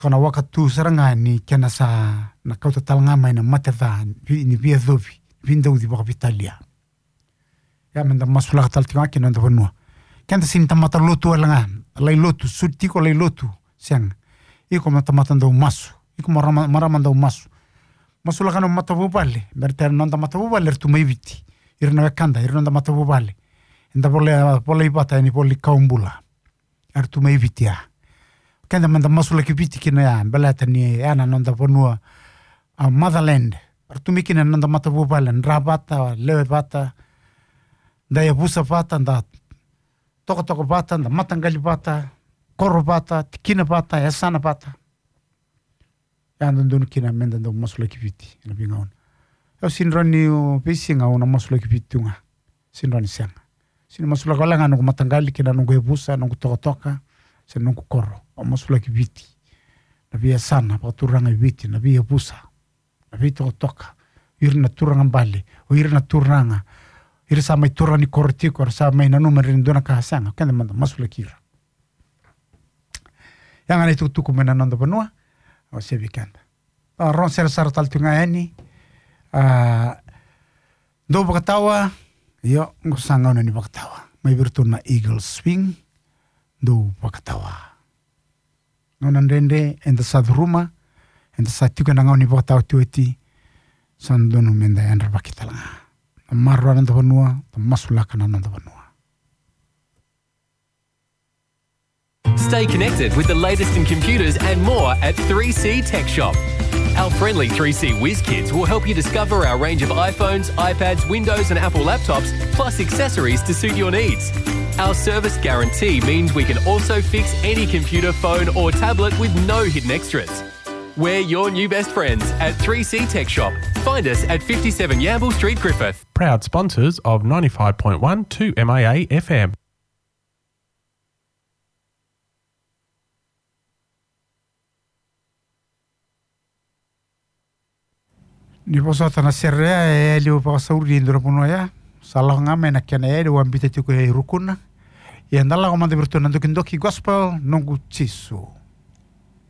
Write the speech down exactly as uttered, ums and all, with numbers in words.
kana waka tu saranga ni kena sa na kauta talanga mai na matata ni via dovi vinda udi waka vitalia ya menda masula tal tinga kena nda vanua kenda sin tamata lotu alanga lai lotu sutiko lai lotu siang iko mata mata ndo masu iko marama marama ndo masu masula kana mata vubale berta nanda mata vubale tu mai viti irna kanda irna nda mata vubale nda pole pole ibata ni pole kaumbula ar tu mai viti ya kenda manda masula ki viti kina ya belata ni ana nanda vanua a motherland ar tu mikina nanda mata vubale nrabata lewe bata nda ya busa bata nda toko toko bata nda matangali bata koro bata tikina bata ya sana bata ya nda kina menda ndo masula ki viti na bingaon eu sinrani o pisinga ona masula ki viti nga sinrani sanga sin masula kala nga no matangali kina no busa no toko toka se no koro o masula ki viti na via sana pa turanga viti na via busa na via toko toka irna turanga bale o irna turanga ira sa mai turani kortiko sa mai na numero ndona ka sanga kenda manda masula kira yang ani tutuku mena nanda banua o se vikanda a ron ser sar tal tunga ani a do bakatawa yo ngusanga ni bakatawa mai virtuna eagle swing do bakatawa nonan rende enda sadruma enda satuka nanga ni bakatawa tueti sandono menda andra bakitalanga marra nanda banua masula kana nanda banua. Stay connected with the latest in computers and more at three C Tech Shop. Our friendly three C Whiz Kids will help you discover our range of iPhones, iPads, Windows and Apple laptops, plus accessories to suit your needs. Our service guarantee means we can also fix any computer, phone or tablet with no hidden extras. We're your new best friends at three C Tech Shop. Find us at fifty-seven Yamble Street, Griffith. Proud sponsors of ninety-five point one two M A A F M. Ni poso tana serrea e liu pa sauri ndura puno ya salah ngame na kena e wa mbite tuku e rukuna e andala ko mande virtuna ndoki ndoki gospel nongu chisu.